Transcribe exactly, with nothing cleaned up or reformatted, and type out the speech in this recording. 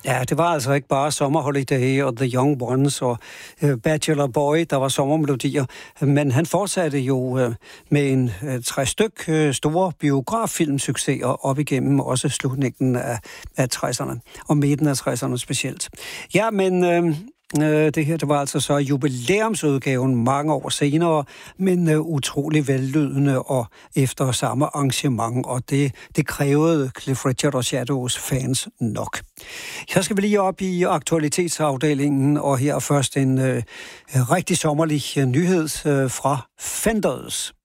Ja, det var altså ikke bare Summer Holiday og The Young Ones og uh, Bachelor Boy, der var sommermelodier, men han fortsatte jo uh, med en uh, tre styk uh, store biograffilmsucceser op igennem også slutningen af, af tresserne, og midten af tresserne specielt. Ja, men... Uh, Det her, det var altså så jubilæumsudgaven mange år senere, men uh, utrolig vellydende og efter samme arrangement, og det, det krævede Cliff Richard og Shadows fans nok. Så skal vi lige op i aktualitetsafdelingen, og her først en uh, rigtig sommerlig nyhed uh, fra Fenders.